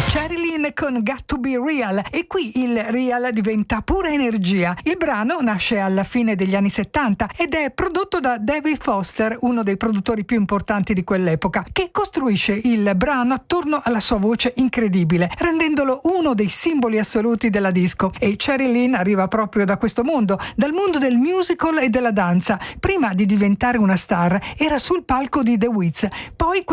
Cheryl con Got to Be Real, e qui il real diventa pura energia. Il brano nasce alla fine degli anni 70 ed è prodotto da David Foster, uno dei produttori più importanti di quell'epoca, che costruisce il brano attorno alla sua voce incredibile, rendendolo uno dei simboli assoluti della disco. E Cheryl arriva proprio da questo mondo, dal mondo del musical e della danza. Prima di diventare una star era sul palco di The Wiz, poi